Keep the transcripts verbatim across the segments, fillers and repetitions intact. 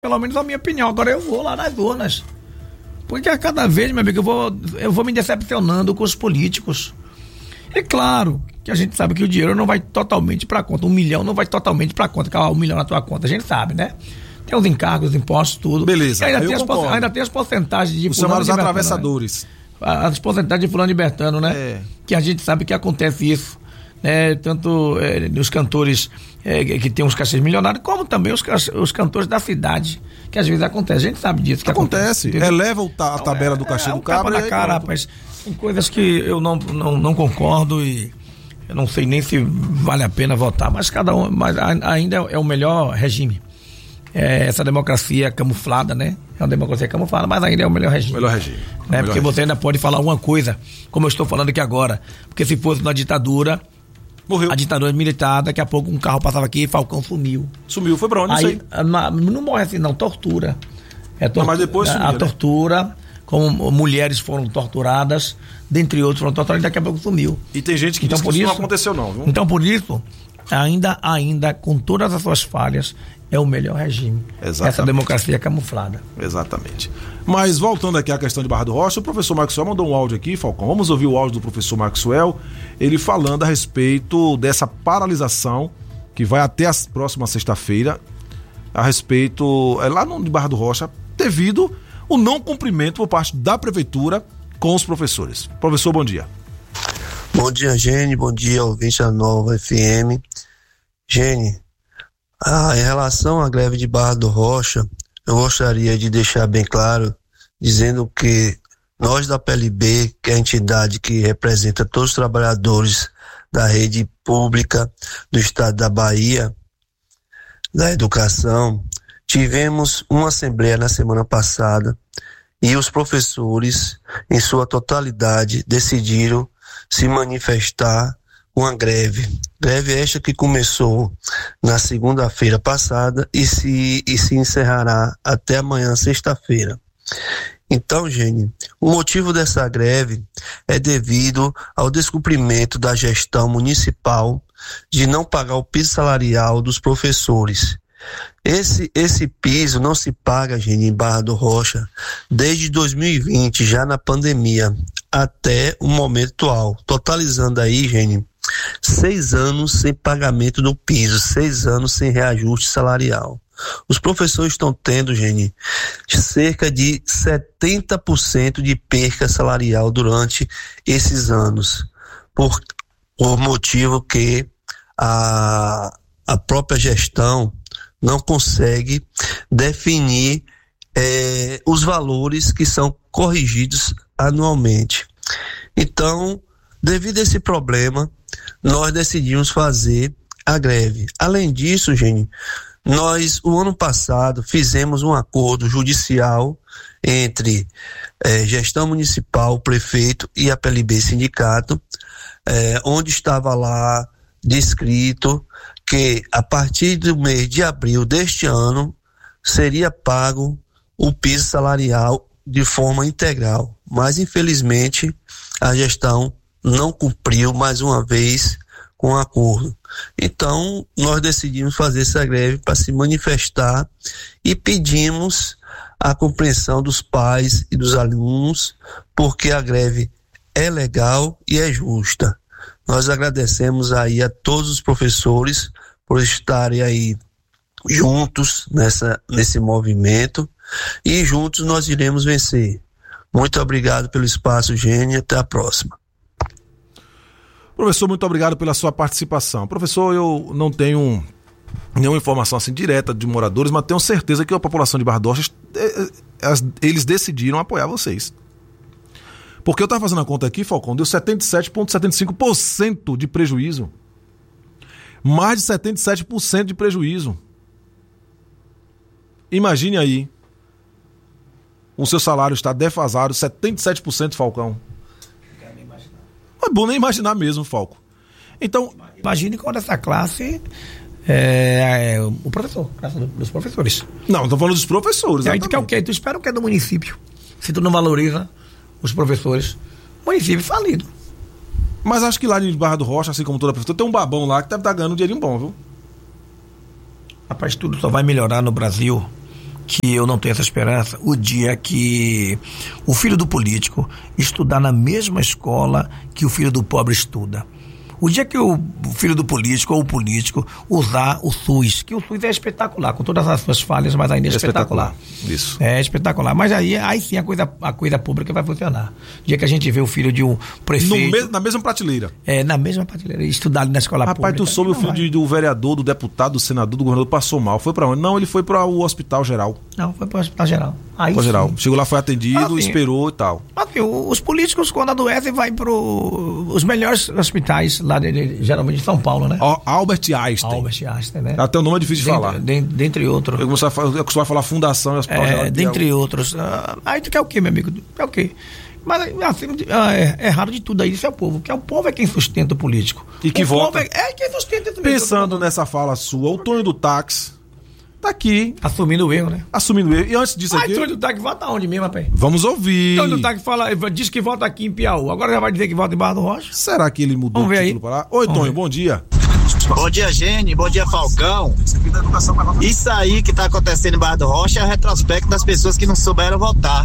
Pelo menos a minha opinião. Agora eu vou lá nas urnas. Porque a cada vez, meu amigo, eu vou, eu vou me decepcionando com os políticos. É claro que a gente sabe que o dinheiro não vai totalmente para conta. Um milhão não vai totalmente para conta. Calar um milhão na tua conta, a gente sabe, né? Tem os encargos, os impostos, tudo. Beleza, ainda, eu tem concordo. as, ainda tem as porcentagens de os fulano chamados de Bertano, atravessadores. Né? As porcentagens de fulano de Bertano, né? É. Que a gente sabe que acontece isso. Né? Tanto é, os cantores é, que tem uns cachês milionários, como também os, os cantores da cidade, que às vezes acontece. A gente sabe disso. Que acontece. acontece. Eleva a tabela do cachê é, é, do cabra. É um tapa na cara, rapaz. Tem coisas que eu não, não, não concordo e eu não sei nem se vale a pena votar, mas cada um, mas ainda é o melhor regime. É essa democracia camuflada, né? É uma democracia camuflada, mas ainda é o melhor regime. Melhor regime. Né? Melhor porque regime. Você ainda pode falar uma coisa, como eu estou falando aqui agora. Porque se fosse na ditadura, morreu. A ditadura militar, daqui a pouco um carro passava aqui e Falcão sumiu. Sumiu, foi pra onde? Não Aí, sei. Na, não morre assim, não, tortura. É tortura. Não, mas depois sumiu, A né? tortura, como mulheres foram torturadas, dentre outros foram torturadas, e daqui a pouco sumiu. E tem gente que então, diz por que isso isso não aconteceu não, viu? Então por isso, ainda, ainda, com todas as suas falhas, é o melhor regime. Exatamente. Essa democracia camuflada. Exatamente. Mas voltando aqui à questão de Barra do Rocha, o professor Maxwell mandou um áudio aqui, Falcão. Vamos ouvir o áudio do professor Maxwell, ele falando a respeito dessa paralisação que vai até a próxima sexta-feira, a respeito, é lá no de Barra do Rocha, devido o não cumprimento por parte da prefeitura com os professores. Professor, bom dia. Bom dia, Gene. Bom dia, ouvinte da Nova F M. Gene, ah, em relação à greve de Barra do Rocha, eu gostaria de deixar bem claro, dizendo que nós da P L B, que é a entidade que representa todos os trabalhadores da rede pública do estado da Bahia, da educação, tivemos uma assembleia na semana passada e os professores, em sua totalidade, decidiram se manifestar com a greve. Greve esta que começou na segunda-feira passada e se, e se encerrará até amanhã, sexta-feira. Então, Gene, o motivo dessa greve é devido ao descumprimento da gestão municipal de não pagar o piso salarial dos professores. Esse, esse piso não se paga, Gene, em Barra do Rocha, desde dois mil e vinte, já na pandemia, até o momento atual, totalizando aí, Gene, seis anos sem pagamento do piso, seis anos sem reajuste salarial. Os professores estão tendo, Gene, cerca de setenta por cento de perca salarial durante esses anos, por, por motivo que a, a própria gestão não consegue definir eh, os valores que são corrigidos anualmente. Então, devido a esse problema, nós decidimos fazer a greve. Além disso, Gene, nós, o ano passado, fizemos um acordo judicial entre eh, gestão municipal, prefeito e a P L B Sindicato, eh, onde estava lá descrito que a partir do mês de abril deste ano seria pago o piso salarial de forma integral. Mas, infelizmente, a gestão não cumpriu mais uma vez com o acordo. Então, nós decidimos fazer essa greve para se manifestar e pedimos a compreensão dos pais e dos alunos, porque a greve é legal e é justa. Nós agradecemos aí a todos os professores por estarem aí juntos nessa, nesse movimento e juntos nós iremos vencer. Muito obrigado pelo espaço, Gene, até a próxima. Professor, muito obrigado pela sua participação. Professor, eu não tenho nenhuma informação assim direta de moradores, mas tenho certeza que a população de Barra do Rocha, eles decidiram apoiar vocês. Porque eu estava fazendo a conta aqui, Falcão, deu setenta e sete vírgula setenta e cinco por cento de prejuízo. Mais de setenta e sete por cento de prejuízo. Imagine aí, o seu salário está defasado, setenta e sete por cento, Falcão. Não é bom nem imaginar mesmo, Falco. Então, imagine quando essa classe é, é o professor, dos professores. Não, estou falando dos professores. E aí tu quer o quê? Tu espera o quê do município? Se tu não valoriza os professores, município falido. Mas acho que lá em Barra do Rocha, assim como toda a prefeitura, tem um babão lá que deve estar ganhando um dinheirinho bom, viu? Rapaz, tudo só vai melhorar no Brasil que eu não tenho essa esperança, o dia que o filho do político estudar na mesma escola que o filho do pobre estuda. O dia que o filho do político ou o político usar o SUS, que o SUS é espetacular, com todas as suas falhas, mas ainda é, é espetacular. espetacular. Isso. É espetacular. Mas aí, aí sim a coisa, a coisa pública vai funcionar. O dia que a gente vê o filho de um prefeito... No me, na mesma prateleira. É, na mesma prateleira, estudar ali na escola Rapaz, pública. Rapaz, tu soube o filho de, do vereador, do deputado, do senador, do governador passou mal. Foi pra onde? Não, ele foi para o hospital geral. Não, foi para o hospital geral. Aí Hospital geral. Chegou lá, foi atendido, assim, esperou e tal. Assim, os políticos, quando adoecem, vai para os melhores hospitais lá, de, de, geralmente de São Paulo, né? O, Albert Einstein. Albert Einstein, né? Até o nome é difícil de dentre, falar. De, dentre outros. Eu costumo falar fundação e hospital é, geral. Dentre é o... outros. Ah, aí tu quer o quê, meu amigo? Tu quer o quê? Mas assim, é, é errado de tudo aí, isso é o povo, porque o povo é quem sustenta o político. E que o vota. Povo é, é quem sustenta esse Pensando nessa fala sua, o Tonho do Táxi tá aqui. Assumindo o erro, né? Assumindo o erro. E antes disso Mas aqui... Mas Tonho do Táxi vota onde mesmo, rapaz? Vamos ouvir. Tonho do Táxi fala, diz que vota aqui em Piauí. Agora já vai dizer que vota em Barra do Rocha? Será que ele mudou Vamos o ver título aí. para lá? Oi, Vamos Tonho, ver. bom dia. Bom dia, Gene. Bom dia, Falcão. Isso aí que tá acontecendo em Barra do Rocha é o retrospecto das pessoas que não souberam votar.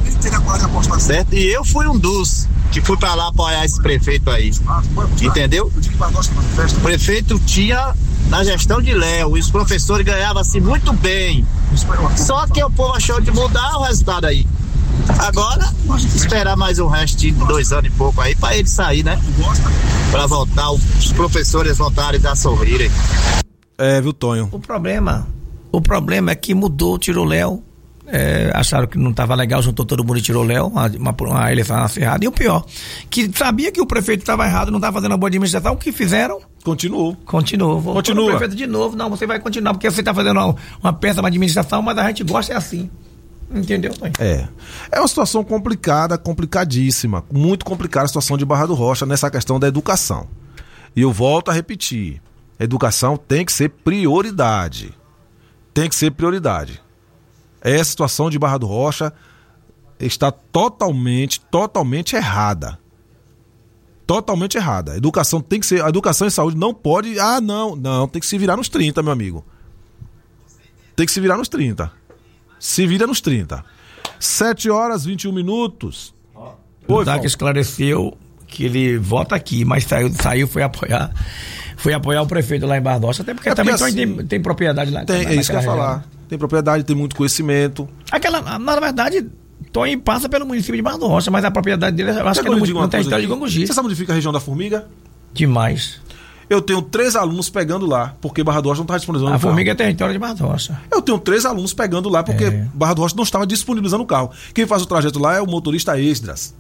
Certo? E eu fui um dos que fui pra lá apoiar esse prefeito aí. Entendeu? O prefeito tinha na gestão de Léo e os professores ganhavam assim muito bem. Só que o povo achou de mudar o resultado aí. Agora, esperar mais um resto de dois anos e pouco aí pra ele sair, né? Pra voltar, os professores voltarem a sorrirem. É, viu, Tonho? O problema, o problema é que mudou, tirou Léo. É, acharam que não estava legal, juntou todo mundo e tirou Léo, uma, uma, uma eleição acirrada. E o pior, que sabia que o prefeito estava errado, não estava fazendo uma boa administração, o que fizeram? Continuou. Continuou. Voltou Continua. o prefeito de novo. Não, você vai continuar, porque você está fazendo uma, uma péssima administração, mas a gente gosta é assim. Entendeu, Tonho? É. É uma situação complicada, complicadíssima. Muito complicada a situação de Barra do Rocha nessa questão da educação. E eu volto a repetir. A educação tem que ser prioridade. Tem que ser prioridade. Essa situação de Barra do Rocha está totalmente, totalmente errada. Totalmente errada. A educação tem que ser. A educação e saúde não pode. Ah, não. Não, tem que se virar nos trinta, meu amigo. Tem que se virar nos trinta. Se vira nos trinta. sete horas e vinte e um minutos. O Dac esclareceu que ele vota aqui, mas saiu, saiu foi apoiar. Foi apoiar o prefeito lá em Barra do Rocha, até porque é também porque assim, tem, tem propriedade lá. Tem, é isso que eu ia falar. Tem propriedade, tem muito conhecimento. Aquela, na verdade, Tonho passa pelo município de Barra do Rocha, mas a propriedade dele, eu acho que é no, no território de Gongogi. Você sabe onde fica a região da Formiga? Demais. Eu tenho três alunos pegando lá, porque Barra do Rocha não estava disponibilizando a o carro. A Formiga é território de Barra do Rocha. Eu tenho três alunos pegando lá, porque é. Barra do Rocha não estava disponibilizando o carro. Quem faz o trajeto lá é o motorista Esdras.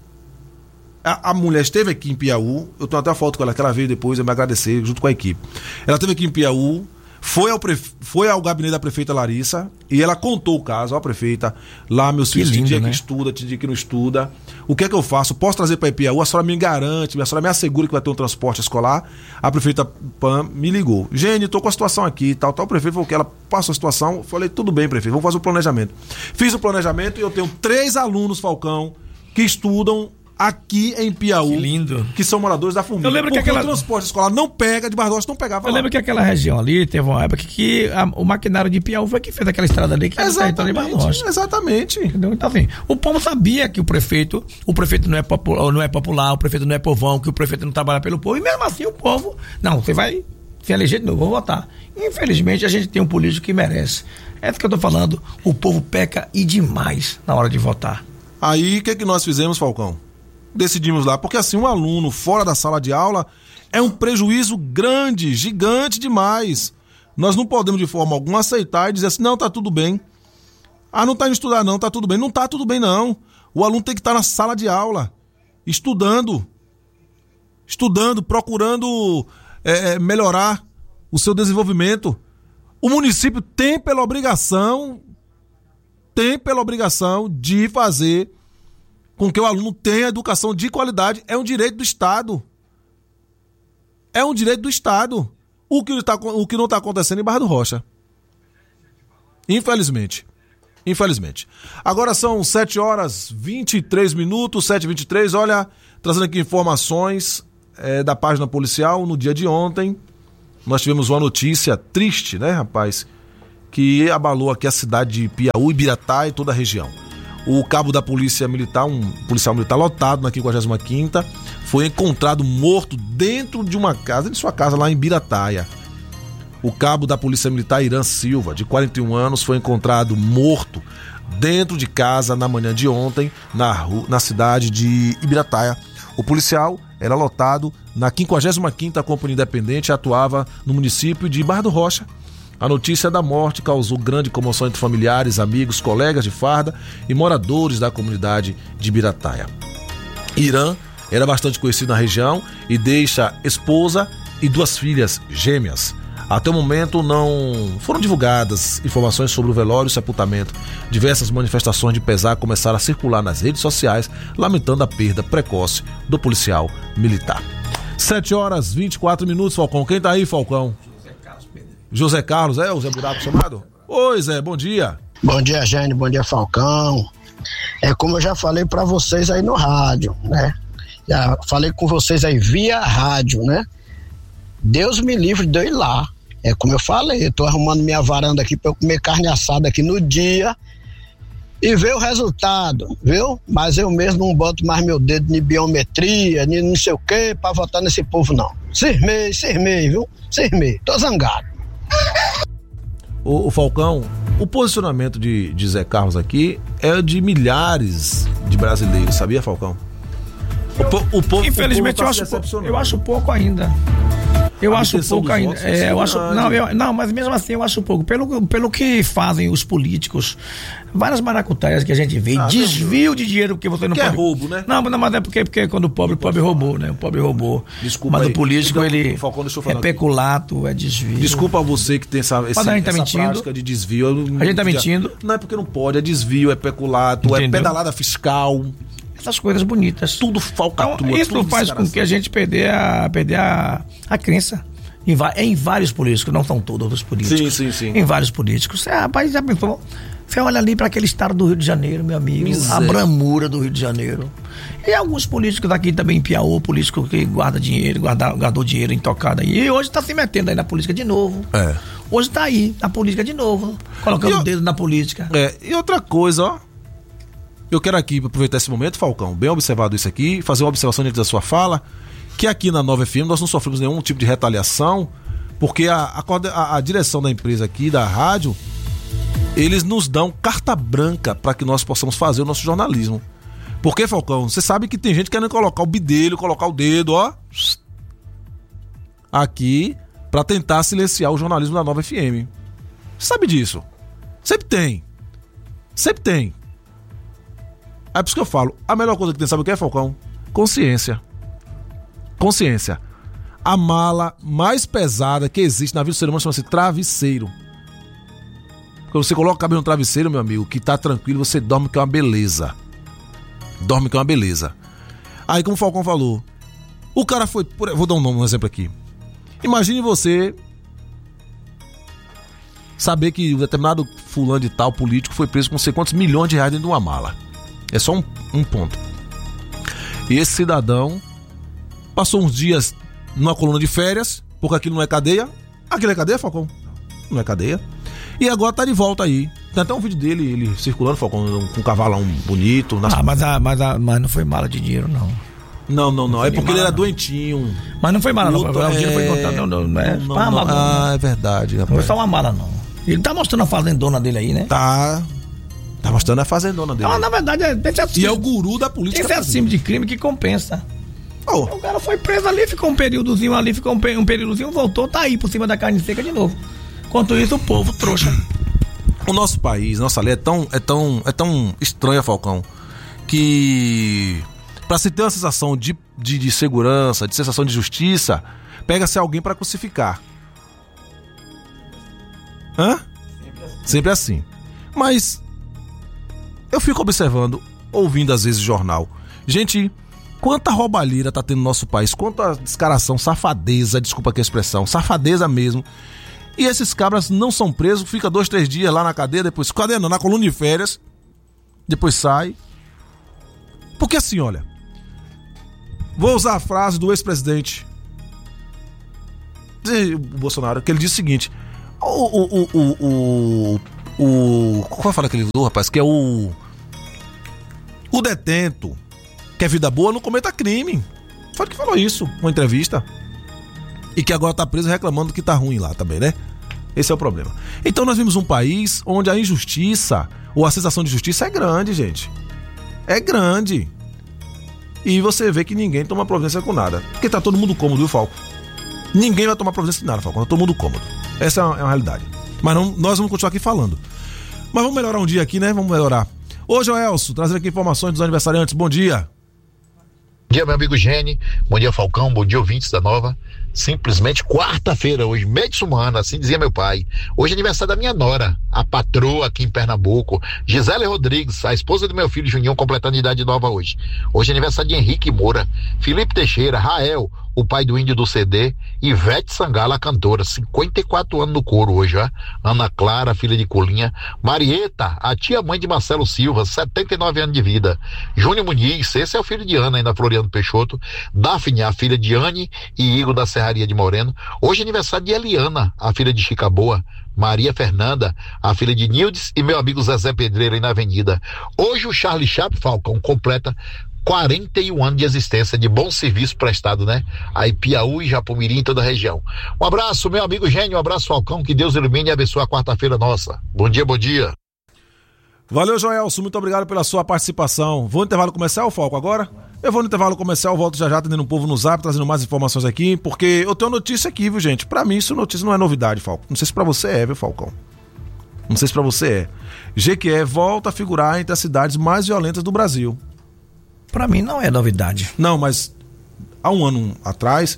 A, a mulher esteve aqui em Piauí, eu tenho até a foto com ela, que ela veio depois, eu me agradecer, junto com a equipe. Ela esteve aqui em Piauí, foi ao, prefe... foi ao gabinete da prefeita Larissa, e ela contou o caso, ó, prefeita, lá meus filhos, tem dia né? que estuda, tem dia que não estuda. O que é que eu faço? Posso trazer para Piauí? A senhora me garante, a senhora me assegura que vai ter um transporte escolar? A prefeita Pam me ligou. Gene, estou com a situação aqui, tal, tal. O prefeito falou que ela passou a situação. Eu falei, tudo bem, prefeito, vamos fazer o planejamento. Fiz o planejamento e eu tenho três alunos, Falcão, que estudam aqui em Piauí. Que lindo. Que são moradores da Formiga. Eu lembro porque que aquela... o transporte escolar não pega, de Barra do Rocha não pegava Eu lá. lembro que aquela região ali, teve uma época que a, o maquinário de Piauí foi que fez aquela estrada ali, que era o território de Barra do Rocha. Exatamente. Entendeu? Então assim, o povo sabia que o prefeito, o prefeito não é, popular, não é popular, o prefeito não é povão, que o prefeito não trabalha pelo povo, e mesmo assim o povo, não, você vai se eleger de novo, vou votar. Infelizmente a gente tem um político que merece. É isso que eu tô falando, o povo peca e demais na hora de votar. Aí, o que é que nós fizemos, Falcão? Decidimos lá, porque assim, um aluno fora da sala de aula é um prejuízo grande, gigante demais. Nós não podemos de forma alguma aceitar e dizer assim, não, tá tudo bem. Ah, não tá indo estudar não, tá tudo bem. Não tá tudo bem não. O aluno tem que estar na sala de aula, estudando, estudando, procurando é, melhorar o seu desenvolvimento. O município tem pela obrigação, tem pela obrigação de fazer com que o aluno tenha educação de qualidade. É um direito do Estado. É um direito do Estado. O que, tá, o que não está acontecendo em Barra do Rocha. Infelizmente. Infelizmente. Agora são sete horas e vinte e três minutos, sete e vinte e três. Olha, trazendo aqui informações é, da página policial. No dia de ontem, nós tivemos uma notícia triste, né, rapaz? que abalou aqui a cidade de Piauí, Ibiratá e toda a região. O cabo da polícia militar, um policial militar lotado na quinquagésima quinta, foi encontrado morto dentro de uma casa, de sua casa lá em Birataia. O cabo da polícia militar Irã Silva, de quarenta e um anos, foi encontrado morto dentro de casa na manhã de ontem, na, rua, na cidade de Ibirataia. O policial era lotado na quinquagésima quinta Companhia Independente e atuava no município de Barra do Rocha. A notícia da morte causou grande comoção entre familiares, amigos, colegas de farda e moradores da comunidade de Ibirataia. Irã era bastante conhecido na região e deixa esposa e duas filhas gêmeas. Até o momento não foram divulgadas informações sobre o velório e o sepultamento. Diversas manifestações de pesar começaram a circular nas redes sociais, lamentando a perda precoce do policial militar. sete horas e vinte e quatro minutos, Falcão. Quem tá aí, Falcão? José Carlos Pedro. José Carlos, é o Zé Buraco chamado? Oi, Zé, bom dia. Bom dia, Jânio, bom dia, Falcão. É como eu já falei pra vocês aí no rádio, né? Já falei com vocês aí via rádio, né? Deus me livre de eu ir lá. É como eu falei, eu tô arrumando minha varanda aqui pra eu comer carne assada aqui no dia e ver o resultado, viu? Mas eu mesmo não boto mais meu dedo em biometria, nem não sei o que, pra votar nesse povo, não. Cismei, cismei, viu? Cismei, tô zangado. O, o Falcão, o posicionamento de, de Zé Carlos aqui é de milhares de brasileiros, sabia, Falcão? O, po, o povo, Infelizmente, o povo tá eu, acho, eu acho pouco ainda. Eu a acho pouco ainda. É, eu acho, não, eu, não, mas mesmo assim eu acho pouco. Pelo, pelo que fazem os políticos, várias maracutaias que a gente vê, ah, desvio de dinheiro porque você não que pode. É roubo, né? Não, não, mas é porque, porque quando o pobre, o pobre roubou, né? O pobre roubou. Desculpa mas aí. O político, então, ele Falcão, é peculato, é desvio. Desculpa a você que tem essa, esse, a gente tá essa mentindo. prática de desvio. Eu, a gente tá mentindo. Não é porque não pode, é desvio, é peculato, entendeu? É pedalada fiscal. Essas coisas bonitas. Tudo falcatrua. Então, isso tudo faz com que a gente perder a, perder a, a crença. Em, em vários políticos, não são todos os políticos. Sim, sim, sim. Em vários políticos. É, rapaz, já pensou? Você olha ali para aquele estado do Rio de Janeiro, meu amigo, Miséria. A bramura do Rio de Janeiro. E alguns políticos daqui também em Piauí, político que guarda dinheiro, guarda, guardou dinheiro intocado aí. E hoje está se metendo aí na política de novo. É. Hoje está aí, na política de novo. Colocando o dedo na política. É, e outra coisa, ó. Eu quero aqui aproveitar esse momento, Falcão, bem observado isso aqui, fazer uma observação dentro da sua fala, que aqui na Nova F M nós não sofremos nenhum tipo de retaliação, porque a, a, a direção da empresa aqui, da rádio, eles nos dão carta branca para que nós possamos fazer o nosso jornalismo. Porque, Falcão, você sabe que tem gente querendo colocar o bidelho, colocar o dedo, ó, aqui, para tentar silenciar o jornalismo da Nova F M. Você sabe disso? Sempre tem. Sempre tem. É por isso que eu falo, a melhor coisa que tem, sabe o que é, Falcão? Consciência. Consciência. A mala mais pesada que existe na vida do ser humano chama-se travesseiro. Quando você coloca o cabelo no travesseiro, meu amigo, que tá tranquilo, você dorme que é uma beleza. Dorme que é uma beleza. Aí, como o Falcão falou, o cara foi... Vou dar um, nome, um exemplo aqui. Imagine você saber que um determinado fulano de tal político foi preso com não sei quantos milhões de reais dentro de uma mala. É só um, um ponto. E esse cidadão passou uns dias numa coluna de férias, porque aquilo não é cadeia. Aquilo é cadeia, Falcão? Não é cadeia. E agora tá de volta aí. Tem até um vídeo dele, ele circulando, Falcão, com um cavalão bonito. Nas... Ah, mas, a, mas, a, mas não foi mala de dinheiro, não. Não, não, não. não é porque mala, ele era não. doentinho. Mas não foi mala, não. Luto, O dinheiro é... foi contado, não, não, não é não, não, não, não. Ah, é verdade, rapaz. Não foi só uma mala, não. Ele tá mostrando a fazendona dele aí, né? Tá. Tá mostrando a fazendona dele. Não, na verdade, é, tem e é o guru da política. Esse é acima de crime que compensa. Oh. O cara foi preso ali, ficou um períodozinho ali, ficou um, um períodozinho, voltou, tá aí por cima da carne seca de novo. Enquanto isso, o povo trouxa. O nosso país, nossa lei é tão, é tão, é tão estranha, Falcão, que pra se ter uma sensação de, de, de segurança, de sensação de justiça, pega-se alguém pra crucificar. Hã? Sempre assim. Sempre assim. Mas eu fico observando, ouvindo às vezes jornal. Gente, quanta roubalheira tá tendo no nosso país, quanta descaração, safadeza, desculpa aqui a expressão, safadeza mesmo. E esses cabras não são presos, fica dois, três dias lá na cadeia, depois, cadê? Não, na coluna de férias, depois sai. Porque assim, olha, vou usar a frase do ex-presidente, o Bolsonaro, que ele disse o seguinte: O. O. O. O. o, o qual fala aquele do rapaz? Que é o. O detento. Que é vida boa, não cometa crime. Foi que falou isso numa entrevista. E que agora tá preso reclamando que tá ruim lá também, né? Esse é o problema. Então nós vimos um país onde a injustiça, ou a sensação de justiça é grande, gente. É grande. E você vê que ninguém toma providência com nada. Porque tá todo mundo cômodo, viu, Falco? Ninguém vai tomar providência de nada, Falco. Tá todo mundo cômodo. Essa é uma, é uma realidade. Mas não, nós vamos continuar aqui falando. Mas vamos melhorar um dia aqui, né? Vamos melhorar. Ô, Joelso, trazendo aqui informações dos aniversariantes. Bom dia. Bom dia, meu amigo Gene. Bom dia, Falcão. Bom dia, ouvintes da Nova. Simplesmente quarta-feira hoje, meio de semana, assim dizia meu pai. Hoje é aniversário da minha nora, a patroa aqui em Pernambuco, Gisele Rodrigues, a esposa do meu filho Juninho, completando idade nova hoje. Hoje é aniversário de Henrique Moura, Felipe Teixeira, Rael, o pai do índio do C D, Ivete Sangala, a cantora, cinquenta e quatro anos no coro hoje, ó. Ana Clara, filha de Colinha, Marieta, a tia-mãe de Marcelo Silva, setenta e nove anos de vida, Júnior Muniz, esse é o filho de Ana, ainda Floriano Peixoto, Daphne, a filha de Anne e Igor da Serraria de Moreno. Hoje é aniversário de Eliana, a filha de Chica Boa, Maria Fernanda, a filha de Nildes e meu amigo Zezé Pedreiro aí na Avenida. Hoje o Charlie Chaplin, Falcão, completa quarenta e um anos de existência, de bom serviço prestado, né? Aí Piauí e Japomirim em toda a região. Um abraço, meu amigo Gênio, um abraço, Falcão, que Deus ilumine e abençoe a quarta-feira nossa. Bom dia, bom dia. Valeu, Joelson, muito obrigado pela sua participação. Vou no intervalo comercial, Falco, agora? Eu vou no intervalo comercial, volto já já atendendo o povo no Zap, trazendo mais informações aqui, porque eu tenho notícia aqui, viu, gente? Pra mim, isso notícia não é novidade, Falco. Não sei se pra você é, viu, Falcão? Não sei se pra você é. Jequié volta a figurar entre as cidades mais violentas do Brasil. Pra mim não é novidade. Não, mas há um ano atrás,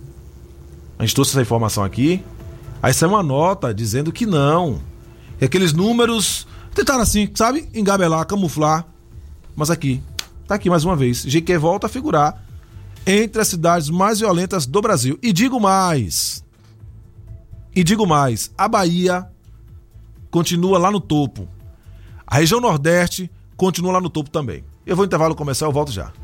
a gente trouxe essa informação aqui, aí saiu uma nota dizendo que não. E aqueles números tentaram assim, sabe? Engabelar, camuflar. Mas aqui, tá aqui mais uma vez. Jequié volta a figurar entre as cidades mais violentas do Brasil. E digo mais. E digo mais. A Bahia continua lá no topo. A região Nordeste continua lá no topo também. Eu vou no intervalo comercial, eu volto já.